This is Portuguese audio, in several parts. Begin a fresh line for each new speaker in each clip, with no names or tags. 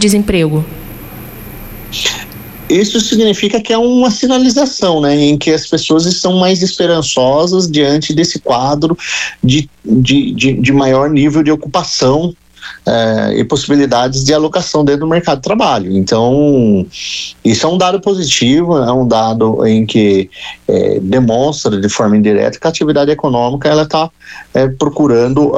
desemprego?
Isso significa que é uma sinalização, né, em que as pessoas estão mais esperançosas diante desse quadro de maior nível de ocupação e possibilidades de alocação dentro do mercado de trabalho. Então, isso é um dado positivo, é um dado em que demonstra de forma indireta que a atividade econômica ela está procurando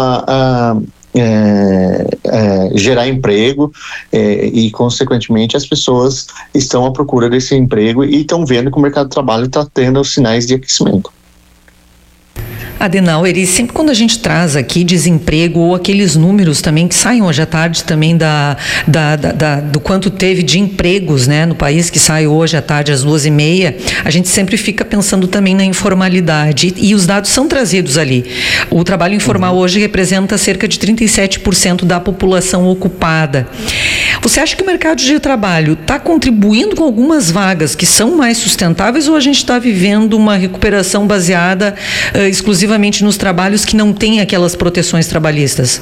gerar emprego e, consequentemente, as pessoas estão à procura desse emprego e estão vendo que o mercado de trabalho está tendo sinais de aquecimento.
Adenauer, e sempre quando a gente traz aqui desemprego ou aqueles números também que saem hoje à tarde também do quanto teve de empregos, né, no país, que sai hoje à tarde às 2h30, a gente sempre fica pensando também na informalidade e os dados são trazidos ali. O trabalho informal hoje representa cerca de 37% da população ocupada. Você acha que o mercado de trabalho está contribuindo com algumas vagas que são mais sustentáveis ou a gente está vivendo uma recuperação baseada exclusivamente nos trabalhos que não têm aquelas proteções trabalhistas?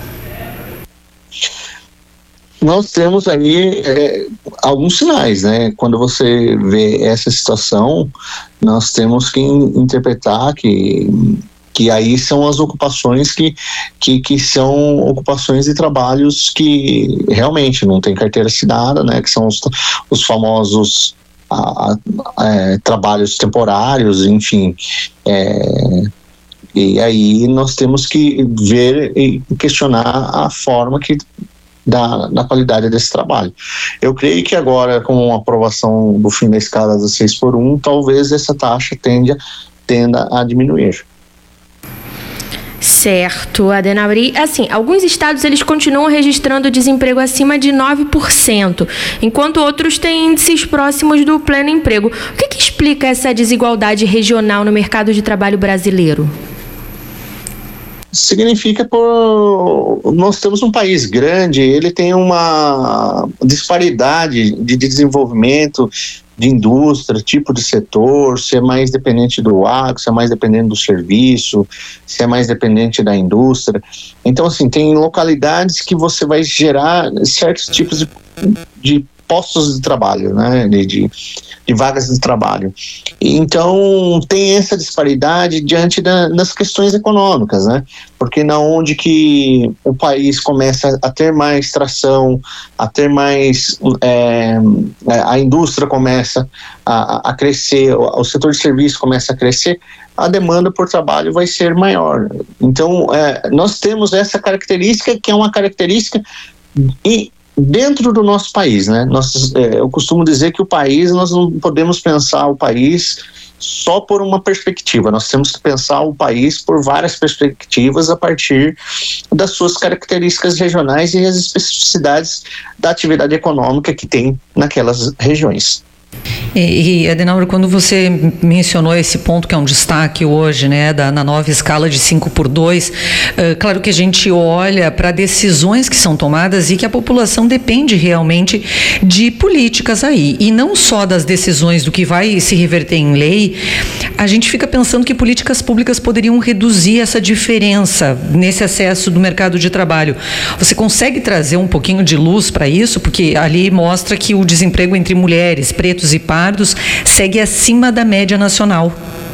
Nós temos aí alguns sinais, né? Quando você vê essa situação, nós temos que interpretar que aí são as ocupações que são ocupações de trabalhos que realmente não tem carteira assinada, né? Que são os famosos trabalhos temporários, enfim. E aí nós temos que ver e questionar a forma da qualidade desse trabalho. Eu creio que agora, com a aprovação do fim da escala do 6x1, talvez essa taxa tenda a diminuir.
Certo, Adenauer. Assim, alguns estados eles continuam registrando desemprego acima de 9%, enquanto outros têm índices próximos do pleno emprego. O que explica essa desigualdade regional no mercado de trabalho brasileiro?
Significa nós temos um país grande, ele tem uma disparidade de desenvolvimento de indústria, tipo de setor, se é mais dependente do agro, se é mais dependente do serviço, se é mais dependente da indústria. Então, assim, tem localidades que você vai gerar certos tipos de postos de trabalho, né, de vagas de trabalho. Então, tem essa disparidade diante das questões econômicas, né, porque na onde que o país começa a ter mais tração, a ter mais, a indústria começa a crescer, o setor de serviço começa a crescer, a demanda por trabalho vai ser maior. Então, nós temos essa característica que é uma característica dentro do nosso país, né? Eu costumo dizer que nós não podemos pensar o país só por uma perspectiva, nós temos que pensar o país por várias perspectivas a partir das suas características regionais e as especificidades da atividade econômica que tem naquelas regiões.
E Adenauer, quando você mencionou esse ponto que é um destaque hoje, né, na nova escala de 5x2, claro que a gente olha para decisões que são tomadas e que a população depende realmente de políticas aí, e não só das decisões do que vai se reverter em lei. A gente fica pensando que políticas públicas poderiam reduzir essa diferença nesse acesso do mercado de trabalho. Você consegue trazer um pouquinho de luz para isso? Porque ali mostra que o desemprego entre mulheres, pretos e pardos segue acima da média nacional.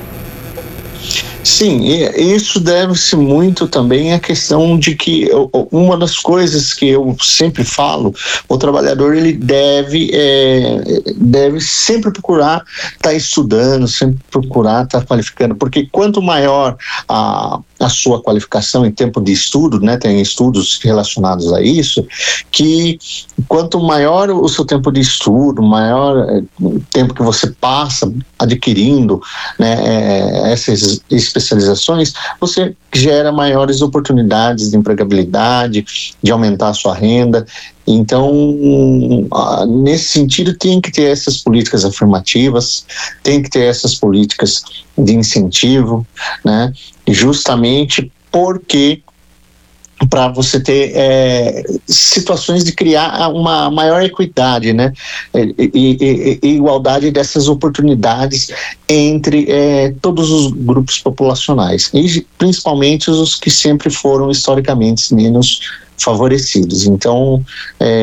Sim, isso deve-se muito também à questão de que uma das coisas que eu sempre falo, o trabalhador ele deve sempre procurar estar estudando, sempre procurar estar qualificando, porque quanto maior a sua qualificação em tempo de estudo, né, tem estudos relacionados a isso, que quanto maior o seu tempo de estudo, maior tempo que você passa adquirindo, né, essas especializações, você gera maiores oportunidades de empregabilidade, de aumentar a sua renda. Então, nesse sentido, tem que ter essas políticas afirmativas, tem que ter essas políticas de incentivo, né? Justamente porque para você ter situações de criar uma maior equidade, né, e igualdade dessas oportunidades entre todos os grupos populacionais, e principalmente os que sempre foram historicamente menos favorecidos. Então,